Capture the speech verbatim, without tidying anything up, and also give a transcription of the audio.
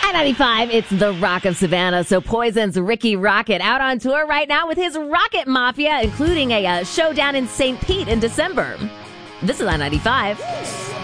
I ninety-five, it's the Rock of Savannah. So Poison's Ricky Rocket out on tour right now with his Rocket Mafia, including a uh, show down in Saint Pete in December. This is I ninety-five.